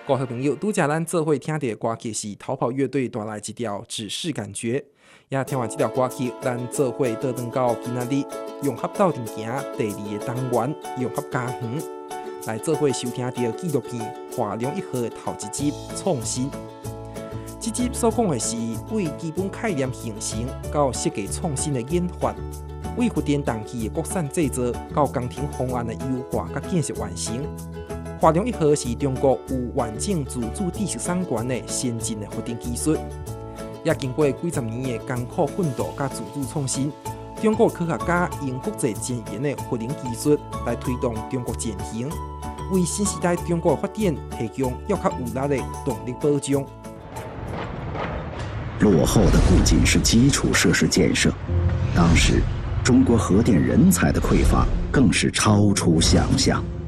各位朋友，拄则咱做伙听到的歌曲是逃跑乐队带来一条《只是感觉》。也听完这条歌曲，咱做伙倒转到今仔日融合斗阵行第2个单元融合家园，来做伙收听到纪录片《华龙1号》的头一集创新。这集所讲的是为基本概念形成到设计创新的演化，为发电动器的国产制造到工程方案的优化甲建设完成。华龙1号是中国有完整自主知识产权的先进的发电技术，也经过几十年的艰苦奋斗甲自主创新，中国科学家用国际前沿的发电技术来推动中国前行，为新时代中国的发展提供要较有力的动力保障。 落后的不仅是基础设施建设，当时中国核电人才的匮乏更是超出想象。